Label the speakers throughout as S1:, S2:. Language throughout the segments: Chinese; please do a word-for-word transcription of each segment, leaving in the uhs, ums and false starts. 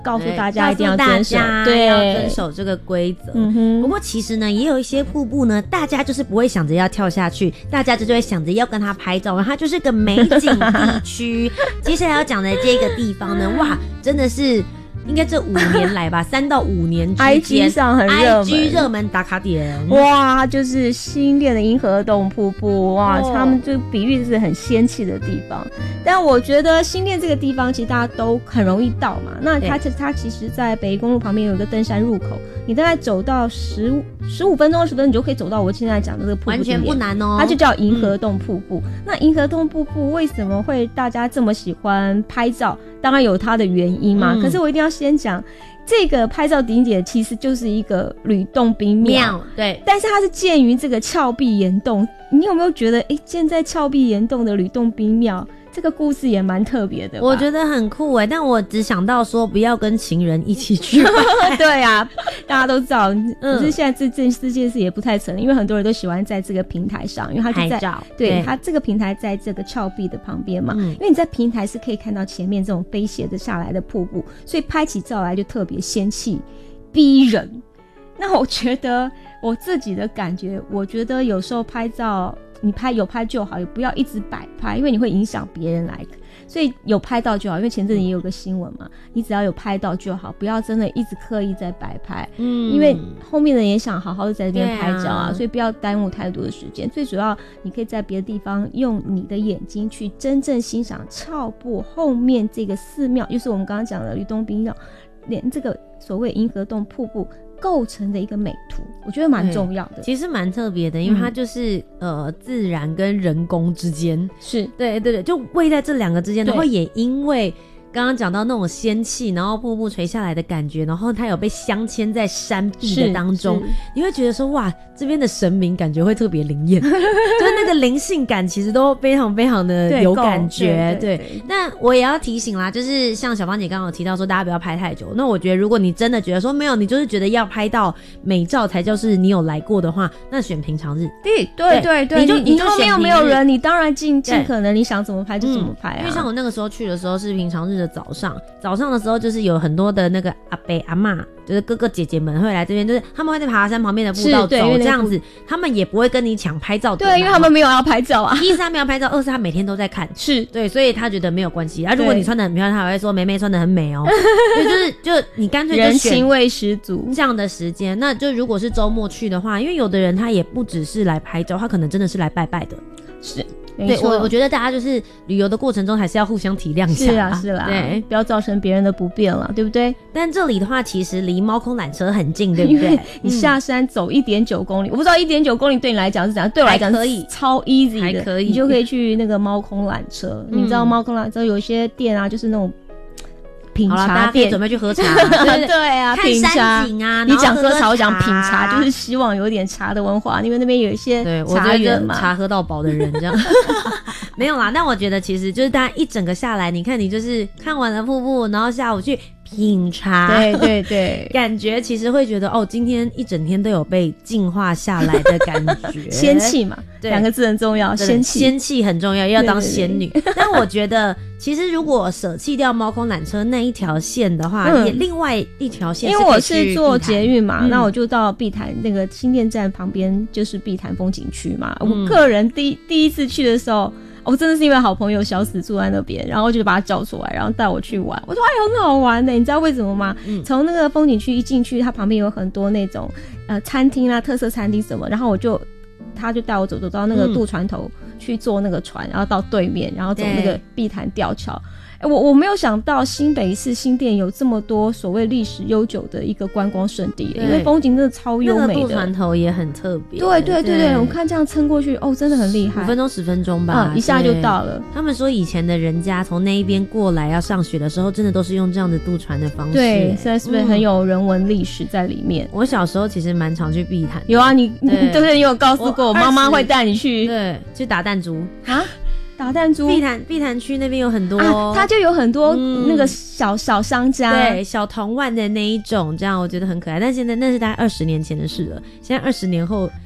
S1: 告诉大家一定要遵守，
S2: 对，要遵守这个规则。嗯哼。不过其实呢，也有一些瀑布呢，大家就是不会想着要跳下去，大家就会想着要跟它拍照，然后它就是个美景地区。接下来要讲的这个地方呢，哇，真的是。应该这五年来吧，三到五年之间
S1: ，I G 上很热门
S2: ，I G 热门打卡点，
S1: 哇，就是新店的银河洞瀑布，哇，哦、他们就比喻是很仙气的地方。但我觉得新店这个地方其实大家都很容易到嘛，那它它其实在北宜公路旁边有一个登山入口，你大概走到十十五分钟、二十分钟，你就可以走到我现在讲的这个瀑布，
S2: 完全不难哦。
S1: 它就叫银河洞瀑布。嗯、那银河洞瀑布为什么会大家这么喜欢拍照？当然有它的原因嘛，嗯、可是我一定要先讲，这个拍照景点其实就是一个吕洞宾庙，
S2: 对，
S1: 但是它是建于这个峭壁岩洞。你有没有觉得，哎，建在峭壁岩洞的吕洞宾庙？这个故事也蛮特别的吧，
S2: 我觉得很酷耶，但我只想到说不要跟情人一起去
S1: 对啊，大家都知道，可是现在这这这件事也不太成立，因为很多人都喜欢在这个平台上，因为它就在
S2: 拍照，
S1: 对，它这个平台在这个峭壁的旁边嘛、嗯、因为你在平台是可以看到前面这种飞斜的下来的瀑布，所以拍起照来就特别仙气逼人。那我觉得我自己的感觉，我觉得有时候拍照你拍有拍就好，也不要一直摆拍，因为你会影响别人来，所以有拍到就好。因为前阵子也有个新闻嘛，你只要有拍到就好，不要真的一直刻意在摆拍，嗯，因为后面的人也想好好的在这边拍照啊，所以不要耽误太多的时间。最主要你可以在别的地方用你的眼睛去真正欣赏峭壁后面这个寺庙，就是我们刚刚讲的吕洞宾庙，连这个所谓银河洞瀑布构成的一个美图，我觉得蛮重要的，
S2: 其实蛮特别的，因为它就是、嗯、呃自然跟人工之间，
S1: 是对
S2: 对对，就位在这两个之间，然后也因为刚刚讲到那种仙气，然后瀑布垂下来的感觉，然后它有被镶嵌在山壁的当中，你会觉得说哇，这边的神明感觉会特别灵验，就是那个灵性感其实都非常非常的有感觉。对, 对, 对, 对，那我也要提醒啦，就是像小芳姐刚刚有提到说大家不要拍太久，那我觉得如果你真的觉得说没有，你就是觉得要拍到美照才叫是你有来过的话，那选平常日。
S1: 对对对对，你就你后面又没有人，你当然尽尽可能你想怎么拍就怎么拍啊、嗯。
S2: 因为像我那个时候去的时候是平常日的早上，早上的时候就是有很多的那个阿伯阿嬷，就是哥哥姐姐们会来这边，就是他们会在爬山旁边的步道走这样子，他们也不会跟你抢拍照的，
S1: 对，因为他们没有要拍照啊。
S2: 一是他没有拍照，二是他每天都在看，
S1: 是对，
S2: 所以他觉得没有关系啊。如果你穿得很漂亮，他还会说妹妹穿得很美哦。所以就是就你干脆就
S1: 人情味十足
S2: 这样的时间，那就如果是周末去的话，因为有的人他也不只是来拍照，他可能真的是来拜拜的，
S1: 是。
S2: 对，我我觉得大家就是旅游的过程中还是要互相体谅一下，
S1: 是啊是啦，对，不要造成别人的不便了，对不对？
S2: 但这里的话其实离猫空缆车很近，对不对？
S1: 你下山走 一点九公里、嗯、我不知道 一点九公里对你来讲是怎样，对我来讲可以超 easy 的，
S2: 还可以，
S1: 你就可以去那个猫空缆车、嗯、你知道猫空缆车有一些店啊，就是那种品茶店，
S2: 大家可以准备去喝茶
S1: 对, 对啊，
S2: 看山景啊，
S1: 你讲喝茶我讲品茶，就是希望有点茶的文化，因为那边有一些茶园嘛，
S2: 茶喝到饱的人这样没有啦，但我觉得其实就是大家一整个下来，你看你就是看完了瀑布，然后下午去品茶，
S1: 对对对，
S2: 感觉其实会觉得哦，今天一整天都有被净化下来的感觉
S1: 仙气嘛，两个字很重要，仙气
S2: 仙气很重要，要当仙女。对对对，但我觉得其实如果舍弃掉猫空缆车那一条线的话、嗯、也另外一条线是可以去，
S1: 因为我是坐捷运嘛、嗯、那我就到碧潭那个新店站旁边就是碧潭风景区嘛、嗯、我个人第第一次去的时候，我真的是因为好朋友小史住在那边，然后我就把他叫出来，然后带我去玩。我说哎，很好玩的，你知道为什么吗？从、嗯、那个风景区一进去，它旁边有很多那种呃餐厅啊、特色餐厅什么，然后我就他就带我走走到那个渡船头、嗯、去坐那个船，然后到对面，然后走那个碧潭吊桥。我我没有想到新北市新店有这么多所谓历史悠久的一个观光胜地，因为风景真的超优美的。那
S2: 个渡船头也很特别。
S1: 对对对对，我看这样撑过去，哦，真的很厉害。
S2: 五分钟十分钟吧、
S1: 嗯，一下就到了。
S2: 他们说以前的人家从那一边过来要上学的时候，真的都是用这样的渡船的方式。
S1: 对，现在是不是很有人文历史在里面？
S2: 嗯、我小时候其实蛮常去碧潭。
S1: 有啊，你对不对？你有告诉过我，妈妈会带你去，
S2: 对，去打弹珠
S1: 啊。打弹珠，
S2: 碧潭碧潭区那边有很多、
S1: 啊，它就有很多那个小、嗯、小商家，
S2: 对，小铜腕的那一种，这样我觉得很可爱。但现在那是大概二十年前的事了，现在二十年后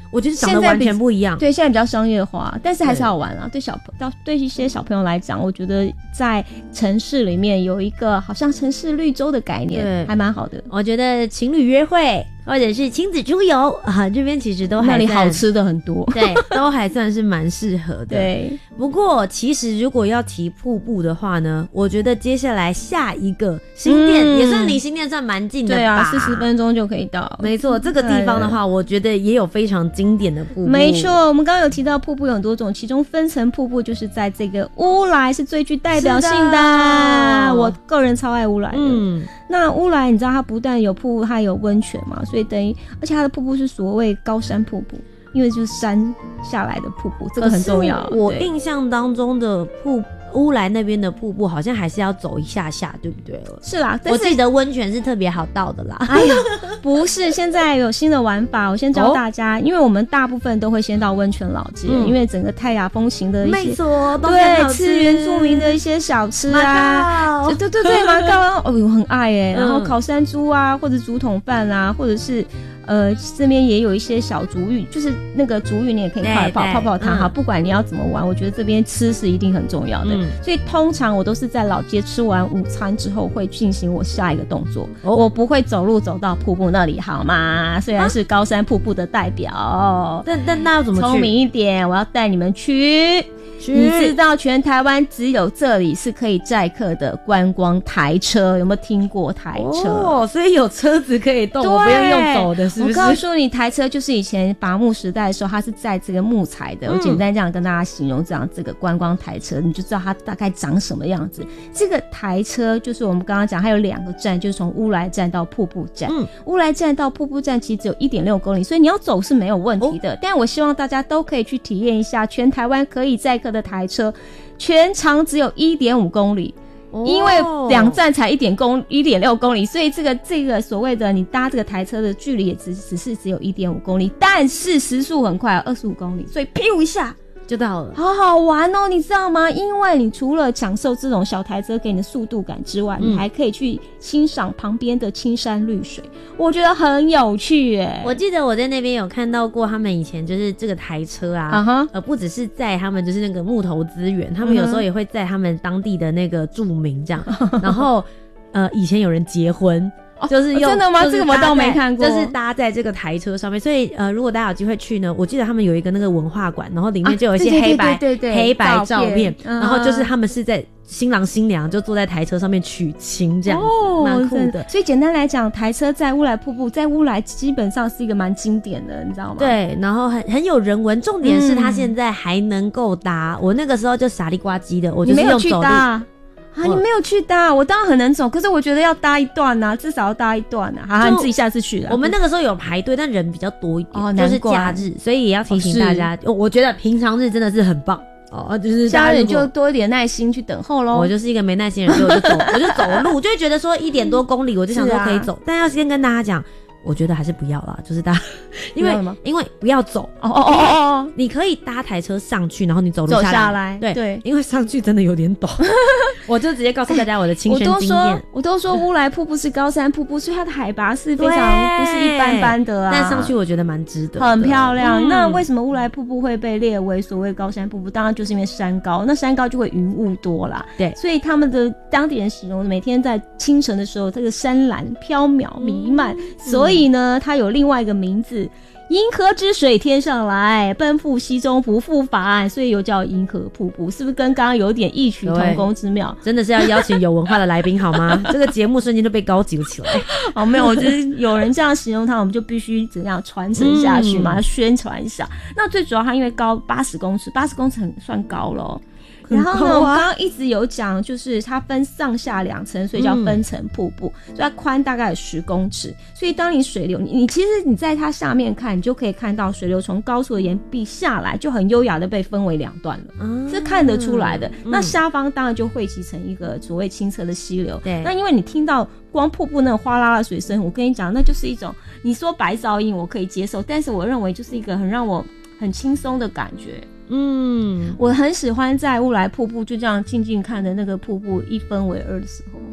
S2: 我觉得长得完全不一样。
S1: 对，现在比较商业化，但是还是好玩啊。对小朋对一些小朋友来讲，我觉得在城市里面有一个好像城市绿洲的概念，还蛮好的。
S2: 我觉得情侣约会或者是亲子出游啊，这边其实都还
S1: 那里好吃的很多，
S2: 对，都还算是蛮适合的。
S1: 对，
S2: 不过其实如果要提瀑布的话呢，我觉得接下来下一个新店、嗯、也算离新店算蛮近的吧。
S1: 对啊，四十分钟就可以到。
S2: 没错，这个地方的话，我觉得也有非常经典的瀑布。
S1: 没错，我们刚刚有提到瀑布有很多种，其中分层瀑布就是在这个乌来是最具代表性 的, 的。我个人超爱乌来的。嗯，那乌来你知道它不但有瀑布，它有温泉嘛，所以等于而且它的瀑布是所谓高山瀑布，因为就是山下来的瀑布，这个很重要。
S2: 我印象当中的瀑乌来那边的瀑布好像还是要走一下下，对不对？
S1: 是啦，但是
S2: 我记得温泉是特别好到的啦。
S1: 哎呀，不是，现在有新的玩法，我先教大家、哦，因为我们大部分都会先到温泉老街、嗯，因为整个泰雅风情的一些，
S2: 没错，
S1: 对，吃原住民的一些小吃啊，对对对对，麻糕，哦，我很爱哎、欸，然后烤山猪啊，或者竹筒饭啊，或者是。呃，这边也有一些小竹浴，就是那个竹浴，你也可以泡泡泡泡汤哈、嗯。不管你要怎么玩，我觉得这边吃是一定很重要的、嗯。所以通常我都是在老街吃完午餐之后，会进行我下一个动作。哦、我不会走路走到瀑布那里，好吗？虽然是高山瀑布的代表，啊、
S2: 但但那要怎么去？
S1: 聪明一点，我要带你们去。你知道全台湾只有这里是可以载客的观光台车，有没有听过台车？
S2: 哦，所以有车子可以动，我不用用走的，是不是？
S1: 我告诉你，台车就是以前伐木时代的时候，它是载这个木材的。嗯、我简单这样跟大家形容，这样这个观光台车，你就知道它大概长什么样子。这个台车就是我们刚刚讲，它有两个站，就是从乌来站到瀑布站。嗯，乌来站到瀑布站其实只有 一点六公里，所以你要走是没有问题的。哦、但我希望大家都可以去体验一下全台湾可以载客的台车，全长只有 一点五公里。因为两站才一点公一点六公里，所以这个这个所谓的你搭这个台车的距离也只只是只有一点五公里，但是时速很快，二十五公里，所以咻一下
S2: 就到了，
S1: 好好玩哦，你知道吗？因为你除了享受这种小台车给你的速度感之外，嗯、你还可以去欣赏旁边的青山绿水，我觉得很有趣耶。
S2: 我记得我在那边有看到过他们以前就是这个台车啊， uh-huh. 呃，不只是载他们就是那个木头资源，他们有时候也会载他们当地的那个住民这样， uh-huh. 然后呃，以前有人结婚。就是用、
S1: 哦、真的吗？这个我倒没看过，
S2: 就是搭在这个台车上面，所以呃，如果大家有机会去呢，我记得他们有一个那个文化馆，然后里面就有一些黑白、啊、对对对对对黑白照片，照片嗯、然后就是他们是在新郎新娘就坐在台车上面娶亲这样子，蛮、哦、酷的。
S1: 所以简单来讲，台车在乌来瀑布，在乌来基本上是一个蛮经典的，你知道吗？
S2: 对，然后很很有人文，重点是它现在还能够搭、嗯。我那个时候就傻里呱唧的，我就是用走路。
S1: 啊，你没有去搭，我当然很能走，可是我觉得要搭一段啊，至少要搭一段啊。好，你自己下次去了。
S2: 我们那个时候有排队，但人比较多一点，哦、就是假日，所以也要提醒大家。哦、我觉得平常日真的是很棒哦，就是
S1: 假日就多一点耐心去等候咯。
S2: 我就是一个没耐心的人，所以我就走，我就走路，就会觉得说一点多公里，我就想说可以走，啊、但要先跟大家讲。我觉得还是不要啦，就是搭，因为因为不要走
S1: 哦哦哦哦，
S2: 你可以搭台车上去，然后你走路下来，
S1: 走下来，对
S2: 对，因为上去真的有点陡，我就直接告诉大家我的亲身经验。
S1: 我都说乌来瀑布是高山瀑布，所以它的海拔是非常不是一般般的啊，
S2: 但上去我觉得蛮值得的，
S1: 很漂亮。嗯、那为什么乌来瀑布会被列为所谓高山瀑布？当然就是因为山高，那山高就会云雾多啦，
S2: 对，
S1: 所以他们的当地人形容每天在清晨的时候，这个山岚飘渺弥漫，嗯、所以呢，它有另外一个名字，银河之水天上来，奔赴溪中不复返，所以又叫银河瀑布，是不是跟刚刚有点异曲同工之妙？
S2: 真的是要邀请有文化的来宾好吗？这个节目瞬间就被高级了起来。
S1: 哦，没有，我觉得有人这样形容它，我们就必须怎样传承下去嘛，嗯、宣传一下。那最主要它因为高八十公尺，八十公尺很算高了。然后呢，我刚刚一直有讲，就是它分上下两层，所以叫分层瀑布，嗯、所以它宽大概有十公尺。所以当你水流，你你其实你在它下面看，你就可以看到水流从高处的岩壁下来，就很优雅的被分为两段了，嗯、是看得出来的。嗯、那下方当然就汇集成一个所谓清澈的溪流。对，那因为你听到光瀑布那个哗啦啦的水声，我跟你讲，那就是一种你说白噪音我可以接受，但是我认为就是一个很让我很轻松的感觉。嗯，我很喜欢在乌来瀑布就这样静静看的那个瀑布一分为二的时候，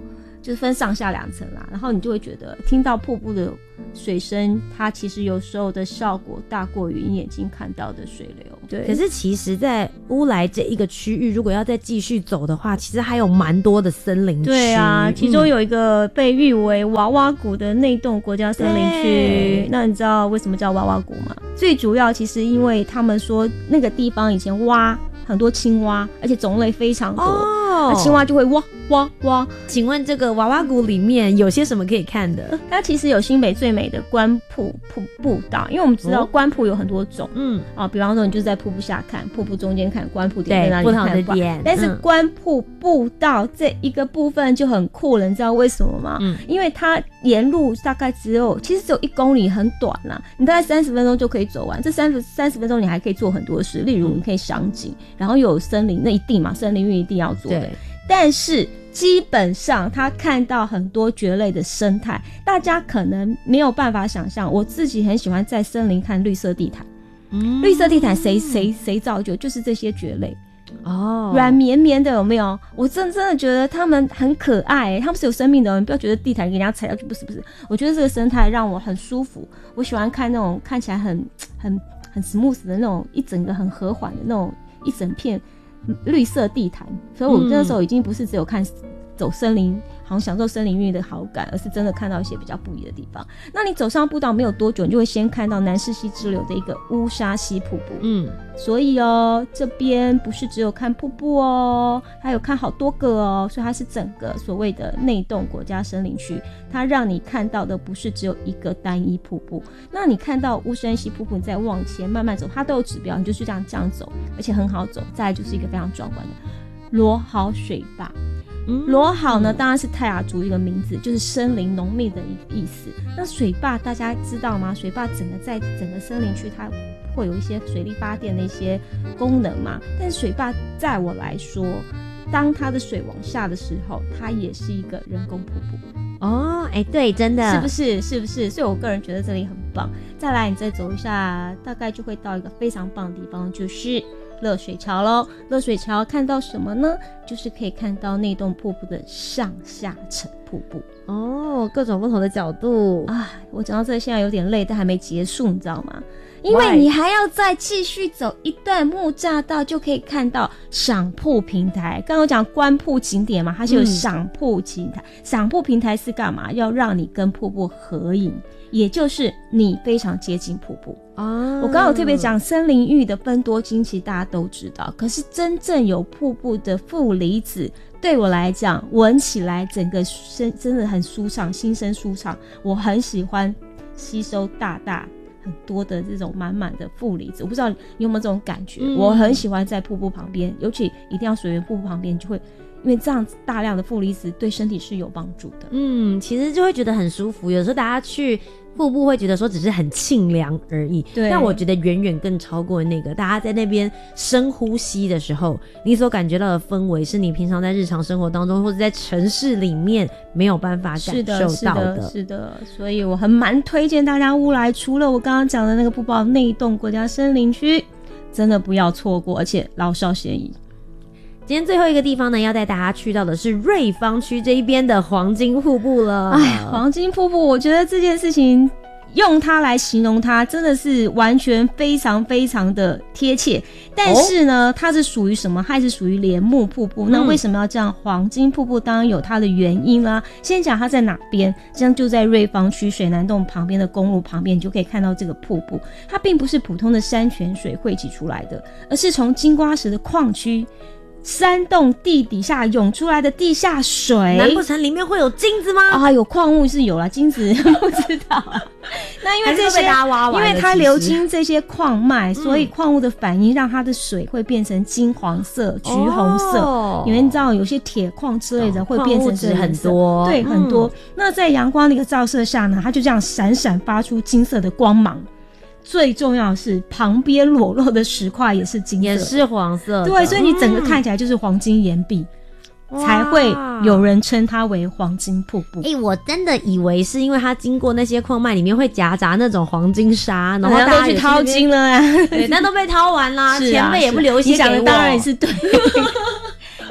S1: 就是分上下两层啦，然后你就会觉得听到瀑布的水声，它其实有时候的效果大过于你眼睛看到的水流。对，
S2: 可是其实在乌来这一个区域，如果要再继续走的话，其实还有蛮多的森林区。
S1: 对啊，其中有一个被誉为娃娃谷的内洞国家森林区，那你知道为什么叫娃娃谷吗？最主要其实因为他们说那个地方以前挖很多青蛙，而且种类非常多，哦，青蛙就会挖挖挖。
S2: 请问这个娃娃谷里面有些什么可以看的？
S1: 它其实有新北最美的观瀑瀑布道，因为我们知道观瀑有很多种，嗯，啊，比方说你就是在瀑布下看，瀑布中间看，观瀑点在哪里看，不同的点。但是观瀑布道这一个部分就很酷了，你知道为什么吗？嗯，因为它沿路大概只有，其实只有一公里，很短啦，你大概三十分钟就可以走完。这三十三十分钟你还可以做很多事，例如你可以赏景，然后有森林，那一定嘛，森林浴一定要做的。但是基本上他看到很多蕨类的生态，大家可能没有办法想象。我自己很喜欢在森林看绿色地毯，嗯，绿色地毯谁谁谁造就？就是这些蕨类哦，软绵绵的，有没有？我真真的觉得他们很可爱，他们是有生命的，你不要觉得地毯给人家踩下去，不是不是。我觉得这个生态让我很舒服，我喜欢看那种看起来很很很 smooth 的那种，一整个很和缓的那种一整片绿色地毯，所以我那时候已经不是只有看走森林，好像享受森林浴的好感，而是真的看到一些比较不一的地方。那你走上步道没有多久，你就会先看到南势溪支流的一个乌沙溪瀑布。嗯，所以哦，这边不是只有看瀑布哦，还有看好多个哦，所以它是整个所谓的内洞国家森林区，它让你看到的不是只有一个单一瀑布。那你看到乌山溪瀑布，你再往前慢慢走，它都有指标，你就是这样这样走，而且很好走。再来就是一个非常壮观的罗好水坝。罗好呢，当然是泰雅族一个名字，就是森林浓密的一个意思。那水坝大家知道吗？水坝整个在整个森林区，它会有一些水力发电的一些功能嘛。但是水坝在我来说，当它的水往下的时候，它也是一个人工瀑布。
S2: 哦，哎，对，真的，
S1: 是不是？是不是？所以我个人觉得这里很棒。再来，你再走一下，大概就会到一个非常棒的地方，就是热水桥咯。热水桥看到什么呢？就是可以看到内洞瀑布的上下层瀑布
S2: 哦，各种不同的角度
S1: 啊！我讲到这现在有点累，但还没结束，你知道吗？因为你还要再继续走一段木栅道，就可以看到赏瀑平台。刚刚我讲观瀑景点嘛，它是有赏瀑平台。赏瀑平台是干嘛？要让你跟瀑布合影，也就是你非常接近瀑布。哦，我刚刚有特别讲森林浴的芬多精，其实大家都知道，可是真正有瀑布的负离子，对我来讲闻起来整个身真的很舒畅，心生舒畅。我很喜欢吸收大大很多的这种满满的负离子，我不知道你有没有这种感觉、嗯、我很喜欢在瀑布旁边，尤其一定要水源瀑布旁边，就会因为这样子大量的负离子对身体是有帮助的。
S2: 嗯，其实就会觉得很舒服。有时候大家去瀑布会觉得说只是很清凉而已，对，但我觉得远远更超过那个。大家在那边深呼吸的时候，你所感觉到的氛围是你平常在日常生活当中或者在城市里面没有办法感受到的。
S1: 是的，是的，所以我很蛮推荐大家乌来，除了我刚刚讲的那个瀑布内洞国家森林区，真的不要错过，而且老少咸宜。
S2: 今天最后一个地方呢，要带大家去到的是瑞芳区这一边的黄金瀑布了。
S1: 哎，黄金瀑布，我觉得这件事情用它来形容它，真的是完全非常非常的贴切。但是呢，哦、它是属于什么？它是属于莲木瀑布。那为什么要这样？黄金瀑布当然有它的原因啦。先讲它在哪边，这样就在瑞芳区水南洞旁边的公路旁边，你就可以看到这个瀑布。它并不是普通的山泉水汇集出来的，而是从金瓜石的矿区。山洞地底下涌出来的地下水，
S2: 难不成里面会有金子吗？
S1: 啊，有矿物是有啦，金子不知道。那因为这些，因为它流经这些矿脉，所以矿物的反应让它的水会变成金黄色、橘红色。哦、因为你知道有些铁矿之类的会变成这
S2: 很多，
S1: 对，很多。嗯、那在阳光的一个照射下呢，它就这样闪闪发出金色的光芒。最重要的是旁边裸露的石块也是金色的，
S2: 也是黄色的，
S1: 对，所以你整个看起来就是黄金岩壁、嗯、才会有人称它为黄金瀑布。
S2: 欸，我真的以为是因为它经过那些矿脉里面会夹杂那种黄金沙，然后大家
S1: 都去掏金了啊，
S2: 对，但都被掏完啦，钱、啊、辈也不留一些给我。
S1: 你讲的当然也是对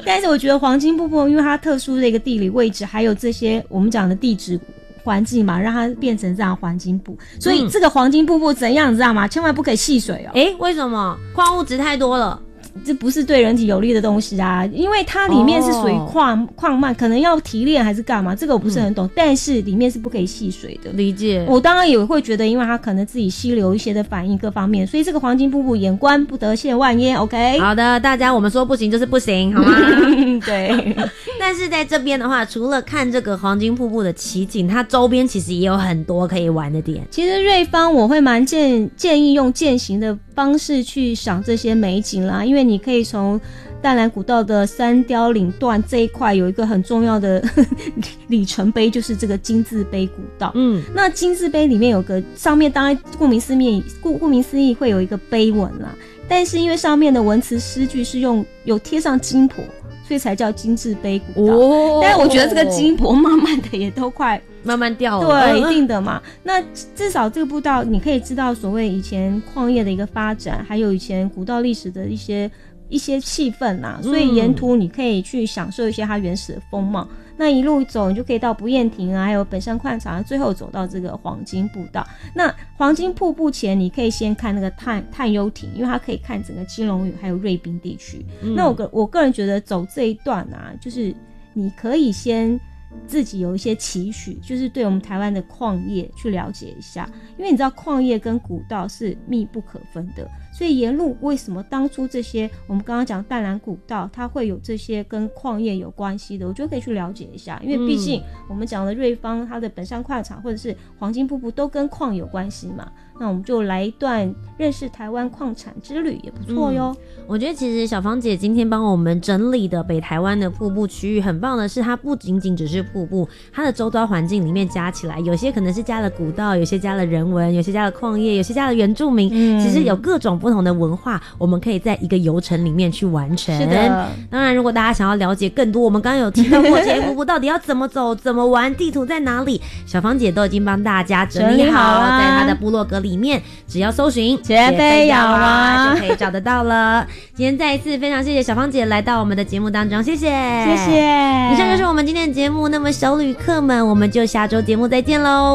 S1: 但是我觉得黄金瀑布因为它特殊的一个地理位置，还有这些我们讲的地质环境嘛，让它变成这样黄金瀑布。所以这个黄金瀑布怎样你知道吗？千万不可以戏水哦。
S2: 诶，为什么？矿物质太多了。
S1: 这不是对人体有利的东西啊，因为它里面是属于矿矿脉，可能要提炼还是干嘛，这个我不是很懂、嗯、但是里面是不可以戏水的。
S2: 理解。我
S1: 当然也会觉得因为它可能自己吸流一些的反应各方面，所以这个黄金瀑布眼观不得现万烟 OK。
S2: 好的，大家我们说不行就是不行好吗？
S1: 对。
S2: 但是在这边的话，除了看这个黄金瀑布的奇景，它周边其实也有很多可以玩的点。
S1: 其实瑞芳我会蛮建建议用健行的方式去赏这些美景啦，因为你可以从淡蓝古道的三雕岭段这一块有一个很重要的里程碑，就是这个金字碑古道。嗯，那金字碑里面有个上面当然顾名思义顾顾名思义会有一个碑文啦，但是因为上面的文词诗句是用有贴上金箔，所以才叫金字碑古道。哦，但是我觉得这个金箔慢慢的也都快
S2: 慢慢掉了。
S1: 对，一定的嘛。那至少这个步道你可以知道所谓以前矿业的一个发展，还有以前古道历史的一些一些气氛啊，所以沿途你可以去享受一些它原始的风貌。嗯，那一路走你就可以到不厌亭啊，还有本山矿场，最后走到这个黄金步道。那黄金瀑布前你可以先看那个探探幽亭，因为它可以看整个基隆屿还有瑞滨地区。嗯，那我个我个人觉得走这一段啊，就是你可以先自己有一些期许，就是对我们台湾的矿业去了解一下，因为你知道矿业跟古道是密不可分的，所以沿路为什么当初这些我们刚刚讲淡蓝古道它会有这些跟矿业有关系的，我觉得可以去了解一下，因为毕竟我们讲的瑞芳它的本山矿场或者是黄金瀑布都跟矿有关系嘛，那我们就来一段认识台湾矿产之旅也不错哟。
S2: 嗯，我觉得其实小芳姐今天帮我们整理的北台湾的瀑布区域很棒的是，它不仅仅只是瀑布，它的周遭环境里面加起来，有些可能是加了古道，有些加了人文，有些加了矿业，有些加了原住民。嗯，其实有各种不同的文化，我们可以在一个游程里面去完成。
S1: 是的。
S2: 当然，如果大家想要了解更多，我们刚刚有提到过这些瀑布到底要怎么走、怎么玩，地图在哪里，小芳姐都已经帮大家整理好，
S1: 好
S2: 在她的部落格里面，只要搜寻
S1: 杰菲瑶啊
S2: 就可以找得到了。今天再一次非常谢谢小芳姐来到我们的节目当中，谢谢，
S1: 谢谢。
S2: 以上就是我们今天的节目，那么小旅客们，我们就下周节目再见喽。